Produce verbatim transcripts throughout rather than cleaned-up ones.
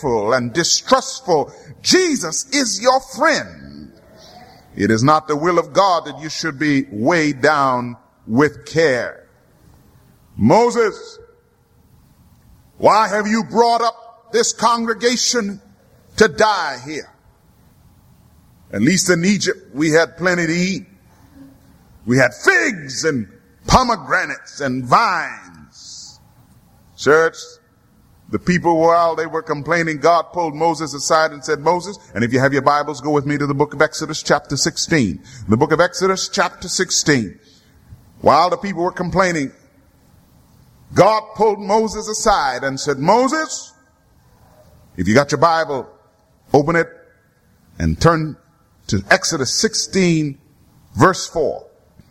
and distrustful. Jesus is your friend. It is not the will of God that you should be weighed down with care. Moses, why have you brought up this congregation to die here? At least in Egypt, we had plenty to eat. We had figs and pomegranates and vines. Church, the people, while they were complaining, God pulled Moses aside and said, Moses, and if you have your Bibles, go with me to the book of Exodus chapter sixteen. The book of Exodus chapter sixteen. While the people were complaining, God pulled Moses aside and said, Moses, if you got your Bible, open it and turn to Exodus sixteen, verse four.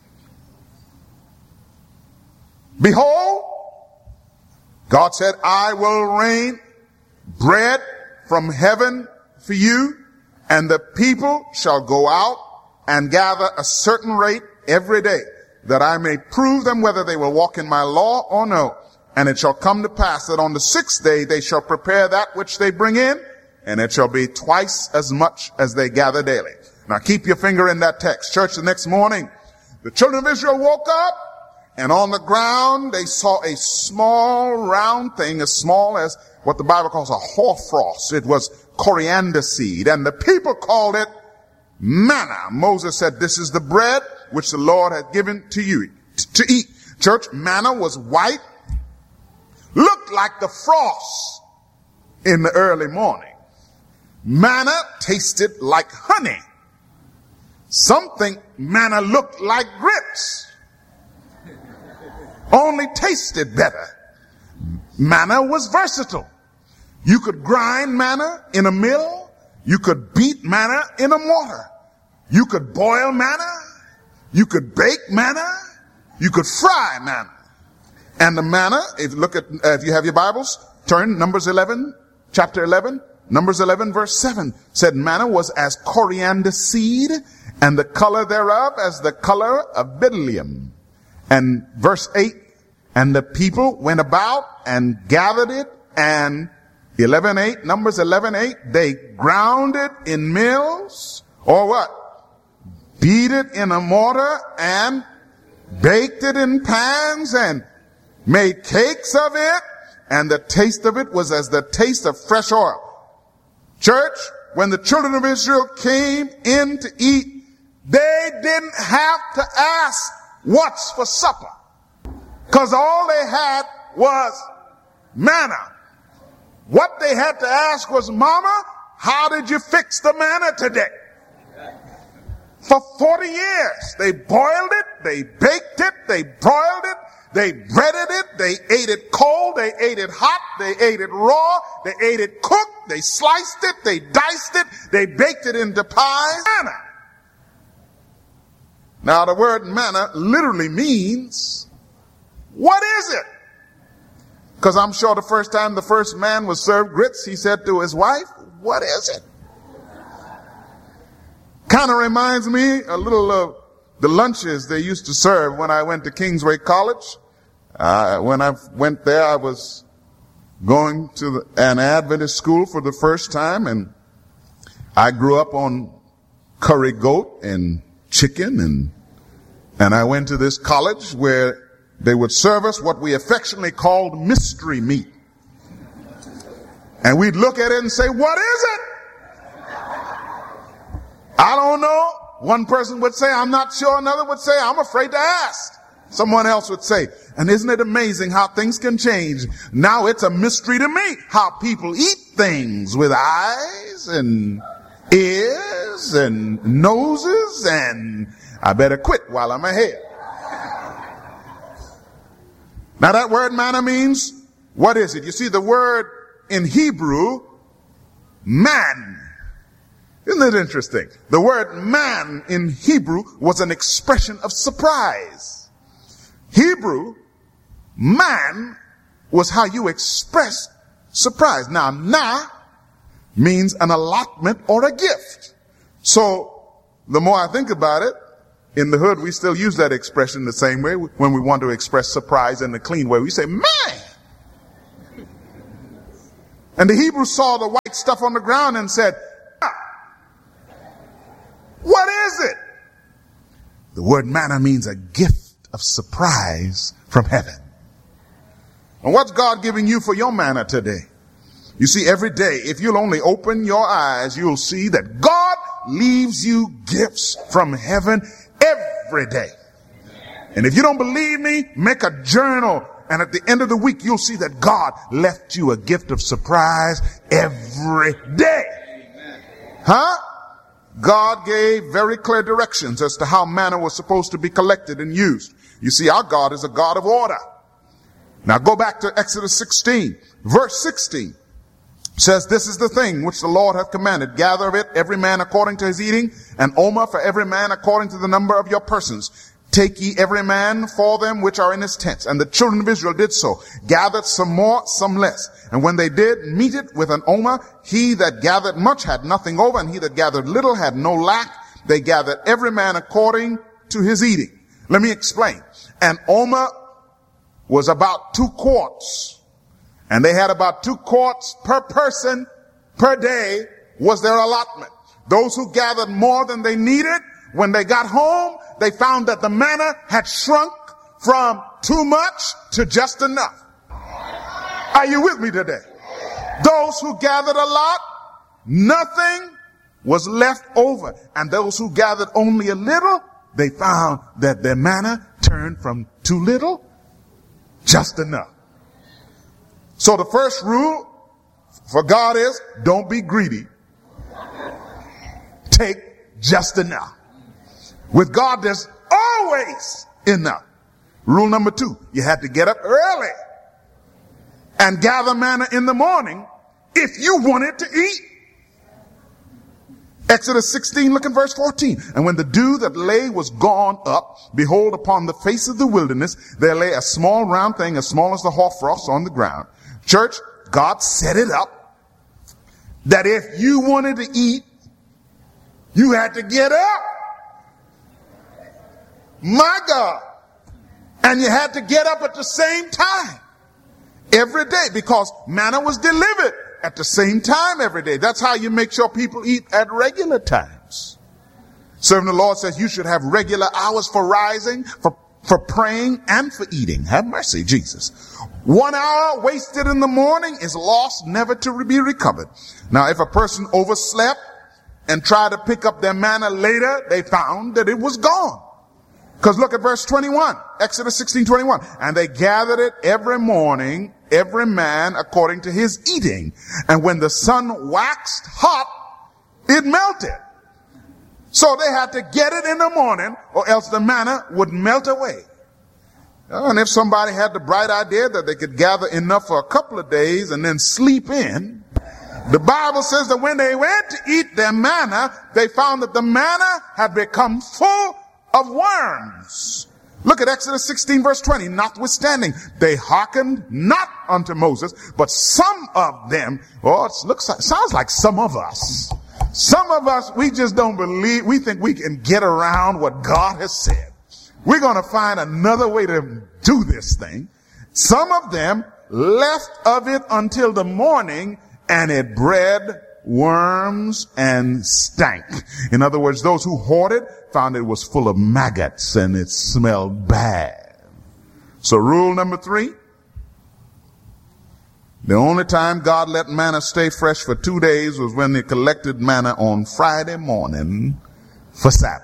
Behold, God said, I will rain bread from heaven for you, and the people shall go out and gather a certain rate every day, that I may prove them whether they will walk in my law or no. And it shall come to pass that on the sixth day they shall prepare that which they bring in, and it shall be twice as much as they gather daily. Now keep your finger in that text. Church, the next morning, the children of Israel woke up, and on the ground they saw a small round thing, as small as what the Bible calls a hoarfrost. It was coriander seed, and the people called it manna. Moses said, this is the bread which the Lord had given to you to eat. Church, manna was white, looked like the frost in the early morning. Manna tasted like honey. Some think manna looked like grits, only tasted better. Manna was versatile. You could grind manna in a mill. You could beat manna in a mortar. You could boil manna. You could bake manna. You could fry manna. And the manna, if you look at, uh, if you have your Bibles, turn Numbers eleven, chapter eleven, Numbers eleven, verse seven, said manna was as coriander seed, and the color thereof as the color of bdellium. And verse eight, and the people went about and gathered it, and eleven eight, Numbers eleven eight, they ground it in mills, or what? Beat it in a mortar, and baked it in pans, and made cakes of it, and the taste of it was as the taste of fresh oil. Church, when the children of Israel came in to eat, they didn't have to ask, what's for supper? Because all they had was manna. What they had to ask was, Mama, how did you fix the manna today? For forty years, they boiled it, they baked it, they broiled it, they breaded it, they ate it cold, they ate it hot, they ate it raw, they ate it cooked, they sliced it, they diced it, they baked it into pies. Manna. Now the word manna literally means, what is it? Because I'm sure the first time the first man was served grits, he said to his wife, what is it? Kind of reminds me a little of the lunches they used to serve when I went to Kingsway College. Uh, when I went there, I was going to the, an Adventist school for the first time, and I grew up on curry goat and chicken, and and I went to this college where they would serve us what we affectionately called mystery meat. And we'd look at it and say, what is it? I don't know. One person would say, I'm not sure. Another would say, I'm afraid to ask. Someone else would say, and isn't it amazing how things can change? Now it's a mystery to me how people eat things with eyes and ears and noses, and I better quit while I'm ahead. Now that word manna means, what is it? You see, the word in Hebrew, man. Isn't it interesting? The word man in Hebrew was an expression of surprise. Hebrew, man, was how you express surprise. Now, na means an allotment or a gift. So, the more I think about it, in the hood, we still use that expression the same way when we want to express surprise in a clean way. We say, man. And the Hebrews saw the white stuff on the ground and said, ah, what is it? The word manna means a gift of surprise from heaven. And what's God giving you for your manna today? You see, every day, if you'll only open your eyes, you'll see that God leaves you gifts from heaven every day. And if you don't believe me, make a journal. And at the end of the week, you'll see that God left you a gift of surprise every day. Huh? God gave very clear directions as to how manna was supposed to be collected and used. You see, our God is a God of order. Now go back to Exodus sixteen, verse sixteen. Says, this is the thing which the Lord hath commanded. Gather of it every man according to his eating, an omer for every man according to the number of your persons. Take ye every man for them which are in his tents. And the children of Israel did so, gathered some more, some less. And when they did meet it with an omer, he that gathered much had nothing over, and he that gathered little had no lack. They gathered every man according to his eating. Let me explain. An omer was about two quarts. And they had about two quarts per person per day was their allotment. Those who gathered more than they needed, when they got home, they found that the manna had shrunk from too much to just enough. Are you with me today? Those who gathered a lot, nothing was left over. And those who gathered only a little, they found that their manna turned from too little, just enough. So the first rule for God is, don't be greedy. Take just enough. With God, there's always enough. Rule number two, you had to get up early and gather manna in the morning if you wanted to eat. Exodus sixteen, look at verse fourteen. And when the dew that lay was gone up, behold, upon the face of the wilderness, there lay a small round thing as small as the hoarfrost on the ground. Church, God set it up that if you wanted to eat, you had to get up. My God. And you had to get up at the same time every day, because manna was delivered at the same time every day. That's how you make sure people eat at regular times. Serving the Lord says you should have regular hours for rising, for, for praying, and for eating. Have mercy, Jesus. One hour wasted in the morning is lost, never to be recovered. Now, if a person overslept and tried to pick up their manna later, they found that it was gone. Because look at verse twenty-one, Exodus sixteen twenty-one. And they gathered it every morning, every man according to his eating. And when the sun waxed hot, it melted. So they had to get it in the morning, or else the manna would melt away. And if somebody had the bright idea that they could gather enough for a couple of days and then sleep in, the Bible says that when they went to eat their manna, they found that the manna had become full of worms. Look at Exodus sixteen verse twenty. Notwithstanding, they hearkened not unto Moses, but some of them, oh, it looks like, sounds like some of us. Some of us, we just don't believe, we think we can get around what God has said. We're going to find another way to do this thing. Some of them left of it until the morning, and it bred worms and stank. In other words, those who hoarded found it was full of maggots and it smelled bad. So rule number three, the only time God let manna stay fresh for two days was when they collected manna on Friday morning for Sabbath.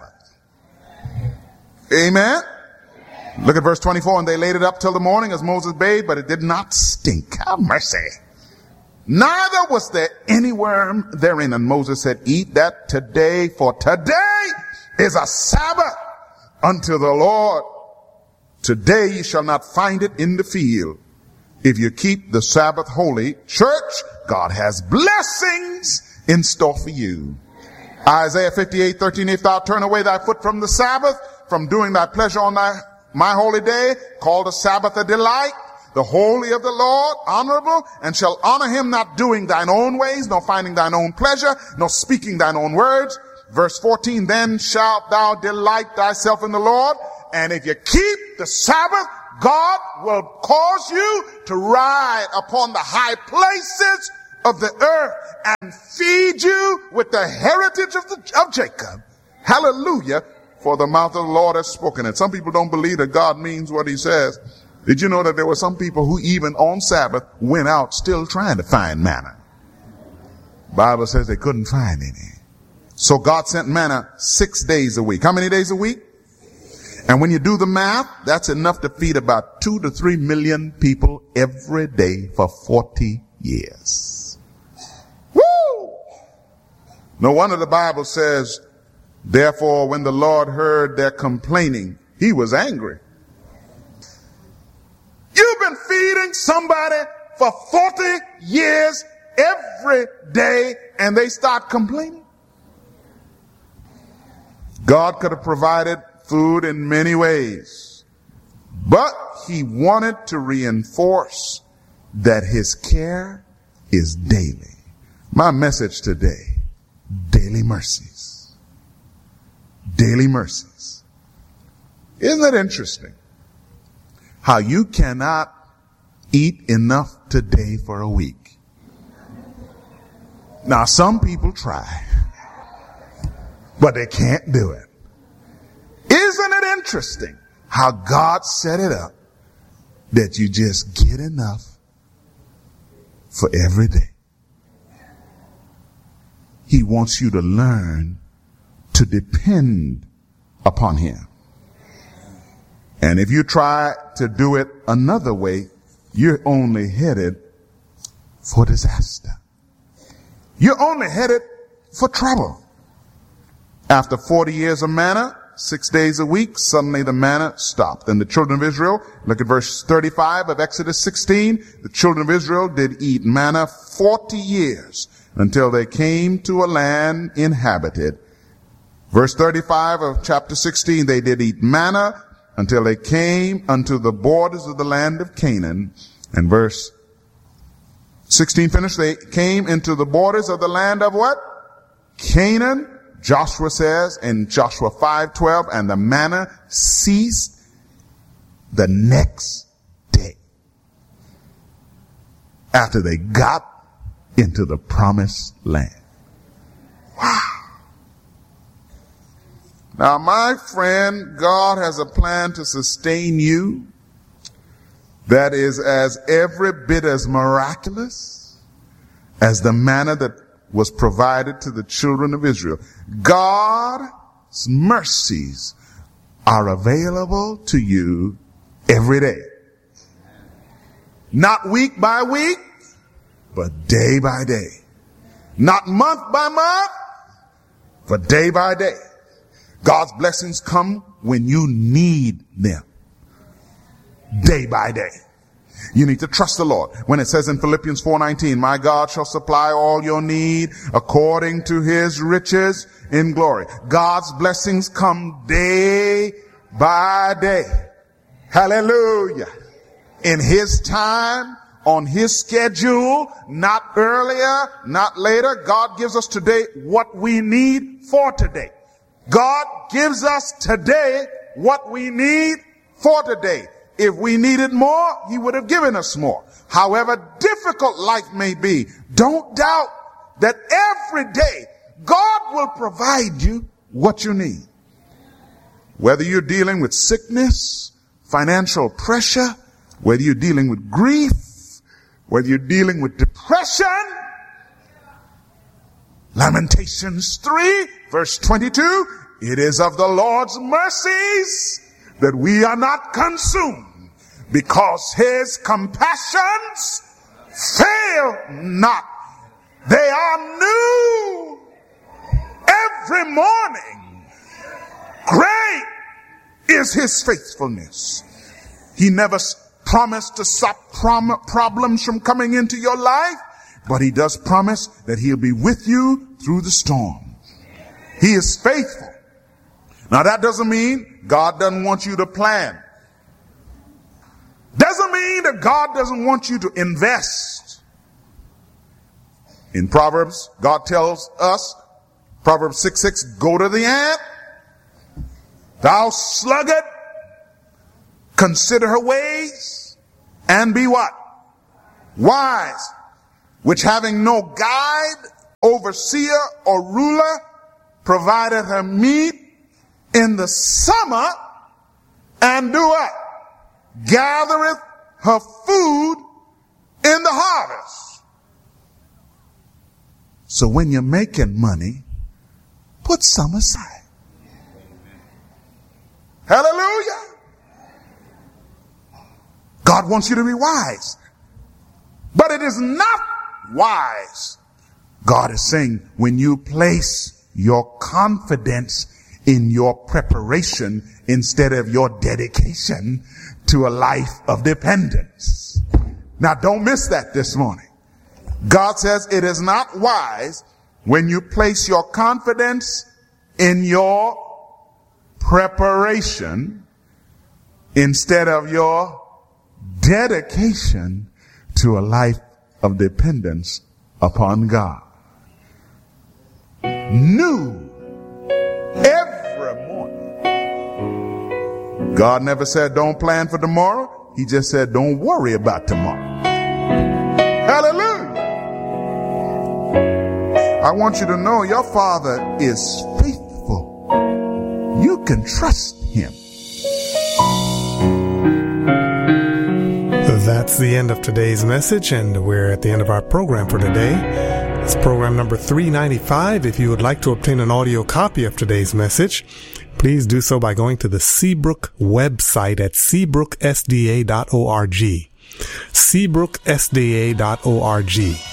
Amen. Look at verse twenty-four. And they laid it up till the morning as Moses bade, but it did not stink. Have mercy. Neither was there any worm therein. And Moses said, eat that today, for today is a Sabbath unto the Lord. Today you shall not find it in the field. If you keep the Sabbath holy, church, God has blessings in store for you. Isaiah fifty-eight thirteen, if thou turn away thy foot from the Sabbath, from doing thy pleasure on thy my holy day, call the Sabbath a delight, the holy of the Lord, honorable, and shall honor him, not doing thine own ways, nor finding thine own pleasure, nor speaking thine own words. Verse fourteen, then shalt thou delight thyself in the Lord, and if you keep the Sabbath, God will cause you to ride upon the high places of the earth and feed you with the heritage of, the, of Jacob. Hallelujah. For the mouth of the Lord has spoken it. Some people don't believe that God means what he says. Did you know that there were some people who even on Sabbath went out still trying to find manna? The Bible says they couldn't find any. So God sent manna six days a week. How many days a week? And when you do the math, that's enough to feed about two to three million people every day for forty years. Woo! No wonder the Bible says, therefore, when the Lord heard their complaining, he was angry. You've been feeding somebody for forty years every day and they start complaining. God could have provided food in many ways, but he wanted to reinforce that his care is daily. My message today, daily mercies. Daily mercies. Isn't it interesting how you cannot eat enough today for a week? Now, some people try, but they can't do it. Isn't it interesting how God set it up that you just get enough for every day? He wants you to learn to depend upon him. And if you try to do it another way, you're only headed for disaster. You're only headed for trouble. After forty years of manna, six days a week, suddenly the manna stopped. And the children of Israel, look at verse thirty-five of Exodus sixteen, the children of Israel did eat manna forty years until they came to a land inhabited. Verse thirty-five of chapter sixteen, they did eat manna until they came unto the borders of the land of Canaan. And verse sixteen finished, they came into the borders of the land of what? Canaan. Joshua says in Joshua five twelve, and the manna ceased the next day after they got into the promised land. Wow. Now, my friend, God has a plan to sustain you that is as every bit as miraculous as the manna that was provided to the children of Israel. God's mercies are available to you every day. Not week by week, but day by day. Not month by month, but day by day. God's blessings come when you need them. Day by day. You need to trust the Lord. When it says in Philippians four nineteen, my God shall supply all your need according to his riches in glory. God's blessings come day by day. Hallelujah. In his time, on his schedule, not earlier, not later. God gives us today what we need for today. God gives us today what we need for today. If we needed more, he would have given us more. However difficult life may be, don't doubt that every day God will provide you what you need. Whether you're dealing with sickness, financial pressure, whether you're dealing with grief, whether you're dealing with depression, Lamentations three, verse twenty-two, it is of the Lord's mercies that we are not consumed, because his compassions fail not. They are new every morning. Great is his faithfulness. He never promised to stop prom- problems from coming into your life, but he does promise that he'll be with you through the storm. He is faithful. Now that doesn't mean God doesn't want you to plan. Doesn't mean that God doesn't want you to invest. In Proverbs, God tells us, Proverbs six six, go to the ant, thou sluggard, consider her ways, and be what? Wise. which having no guide, overseer, or ruler, provided her meat in the summer, and do what? Gathereth her food in the harvest. So when you're making money, put some aside. Hallelujah. God wants you to be wise. But it is not wise. God is saying when you place your confidence in your preparation instead of your dedication to a life of dependence. Now don't miss that this morning. God says it is not wise when you place your confidence in your preparation instead of your dedication to a life of dependence upon God. New every morning. God never said don't plan for tomorrow. He just said don't worry about tomorrow. Hallelujah. I want you to know your Father is faithful. You can trust Him. That's the end of today's message, and we're at the end of our program for today. It's program number three ninety-five. If you would like to obtain an audio copy of today's message, please do so by going to the Seabrook website at seabrook s d a dot org. seabrook s d a dot org.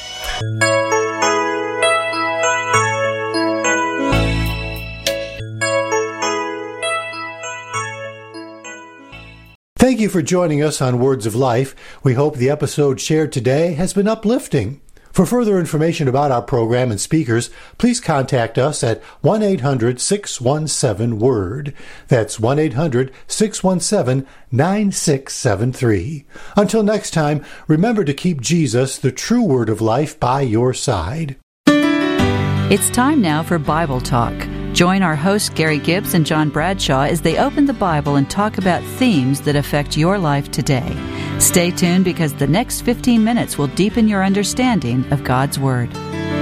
Thank you for joining us on Words of Life. We hope the episode shared today has been uplifting. For further information about our program and speakers, please contact us at one eight hundred six one seven WORD. That's one eight hundred six one seven nine six seven three. Until next time, remember to keep Jesus, the true Word of Life, by your side. It's time now for Bible Talk. Join our hosts Gary Gibbs and John Bradshaw as they open the Bible and talk about themes that affect your life today. Stay tuned because the next fifteen minutes will deepen your understanding of God's Word.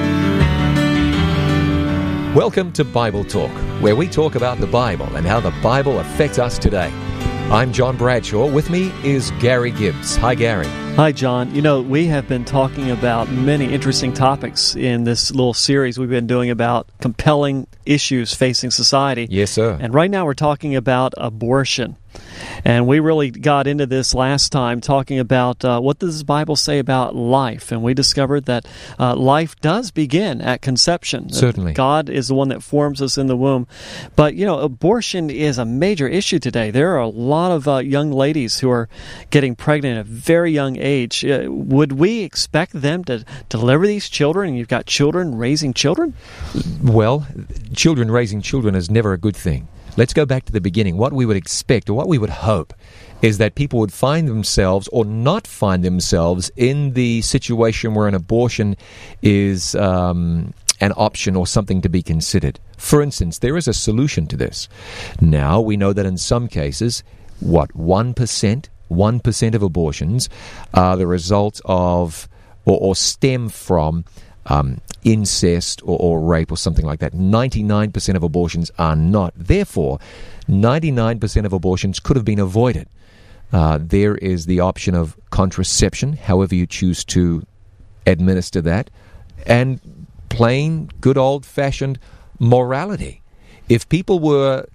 Welcome to Bible Talk, where we talk about the Bible and how the Bible affects us today. I'm John Bradshaw. With me is Gary Gibbs. Hi, Gary. Hi, John. You know, we have been talking about many interesting topics in this little series we've been doing about compelling issues facing society. Yes, sir. And right now we're talking about abortion. And we really got into this last time talking about uh, what does the Bible say about life. And we discovered that uh, life does begin at conception. Certainly. God is the one that forms us in the womb. But, you know, abortion is a major issue today. There are a lot of uh, young ladies who are getting pregnant at a very young age. Uh, would we expect them to deliver these children, and you've got children raising children? Well, children raising children is never a good thing. Let's go back to the beginning. What we would expect, or what we would hope, is that people would find themselves or not find themselves in the situation where an abortion is um, an option or something to be considered. For instance, there is a solution to this. Now, we know that in some cases, what, one percent? one percent of abortions are the result of or, or stem from Um, incest or, or rape or something like that. ninety-nine percent of abortions are not. Therefore, ninety-nine percent of abortions could have been avoided. Uh, there is the option of contraception, however you choose to administer that, and plain, good old-fashioned morality. If people were